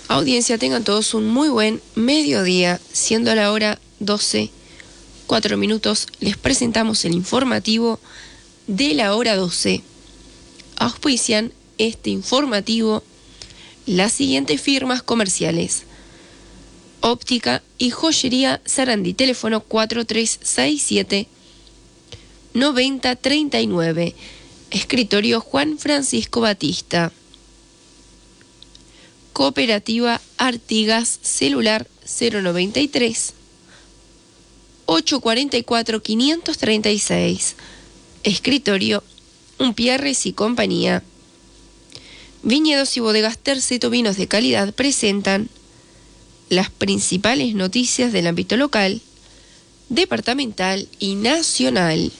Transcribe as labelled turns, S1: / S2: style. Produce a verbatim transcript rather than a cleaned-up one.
S1: Audiencia, tengan todos un muy buen mediodía, siendo la hora doce, cuatro minutos, les presentamos el informativo de la hora doce. Auspician este informativo las siguientes firmas comerciales: Óptica y Joyería Sarandí, teléfono cuatro tres seis siete, nueve cero tres nueve, escritorio Juan Francisco Batista. Cooperativa Artigas, celular cero noventa y tres, ochocientos cuarenta y cuatro, quinientos treinta y seis, escritorio Umpierres y compañía. Viñedos y bodegas Terceto, vinos de calidad, presentan las principales noticias del ámbito local, departamental y nacional.